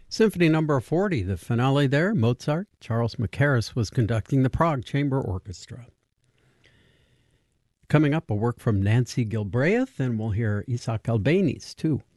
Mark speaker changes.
Speaker 1: Symphony Number 40, the finale there, Mozart. Charles Mackerras was conducting the Prague Chamber Orchestra. Coming up, a work from Nancy Gilbreth, and we'll hear Isaac Albéniz, too.